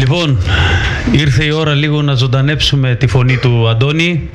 Λοιπόν, ήρθε η ώρα λίγο να ζωντανέψουμε τη φωνή του Αντώνη.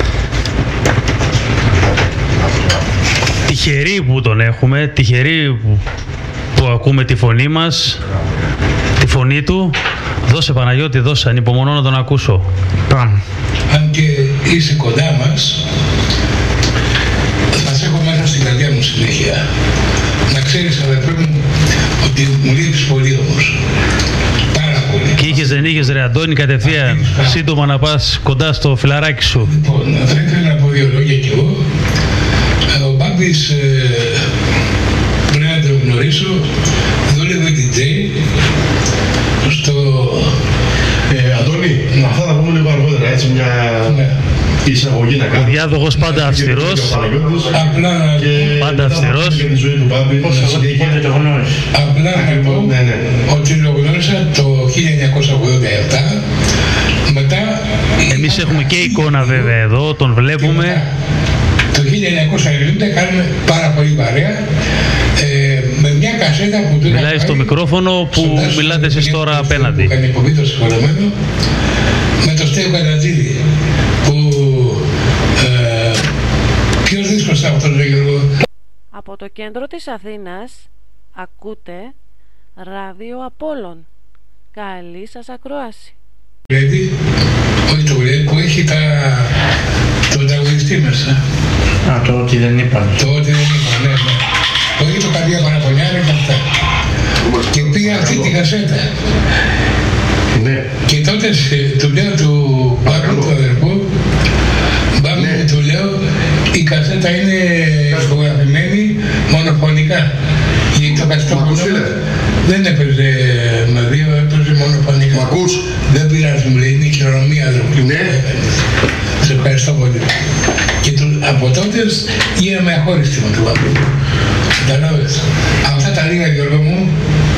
Τυχεροί που τον έχουμε, τυχεροί που ακούμε τη φωνή μας, τη φωνή του. Δώσε Παναγιώτη, δώσε, ανυπομονώ να τον ακούσω. Πάμε. Αν και είσαι κοντά μας, θα σε έχω μέσα στην καρδιά μου συνέχεια. Να ξέρεις, αδερφέ μου, ότι μου λείπεις πολύ όμως. Πάρα πολύ. Και είχες δεν είχες ρε Αντώνη κατευθείαν, σύντομα να πας κοντά στο φιλαράκι σου. Λοιπόν, θα ήθελα να πω δύο λόγια κι εγώ. Ο Μπάμπης, πρέπει να τον γνωρίσω, δούλευε DJ στο... Αντώνη, αυτά θα πούμε λίγο αργότερα, έτσι μια εισαγωγή να κάνουμε. Ο διάδοχος πάντα αυστηρός. Πάντα αυστηρός. Για τη ζωή του Μπάμπη, το γνώρισε. Απλά να πω ότι το γνώρισα το 1987, μετά... Εμείς έχουμε και εικόνα βέβαια εδώ, τον βλέπουμε. Το 1990 κάνουμε πάρα πολύ παρέα με μια κασέτα που του μιλάει στο μικρόφωνο που μιλάτε εσείς τώρα απέναντι. Που κάνει υποβεί το συγχωρεμένο με το Στέο Κατατζίδη που ποιος δίσκος θα αυτός, Γιώργο? Από το κέντρο της Αθήνας ακούτε Ράδιο Απόλλων. Καλή σας ακρόαση. Όχι το Γουλέτη που έχει τον τραγουδιστή μέσα. Α, το ότι δεν είπαν. Το ότι δεν είπαν, ναι. Το έχει το Καρδιά Παναπονιάρα και αυτά. Και πήγα αυτή τη κασέτα. Ναι. Και τότε του λέω του Παύλου του αδερφού, Μπάμπη μου, του λέω, η κασέτα είναι ηχογραφημένη μονοφωνικά. Γιατί το καστρόφωνο δεν έπαιζε με δύο, έπαιζε μονοφωνικά. Μ' ακούς? Δεν πειράζει, μου λέει, είναι η χειρονομία αδερφή μου. Ναι. Σε ευχαριστώ πολύ. Και από τότε γίναμε αχώριστοι με τον Παύλο. Καταλάβες. Αυτά τα λίγα, Γιώργο μου,